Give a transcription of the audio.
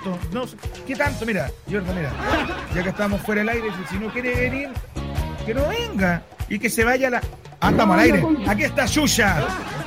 tanto? No, ¿qué tanto? Mira, Jordan, mira. Ya que estamos fuera del aire, si no quiere venir, que no venga. Y que se vaya a la... Ah, estamos al aire. Aquí está Xuxa.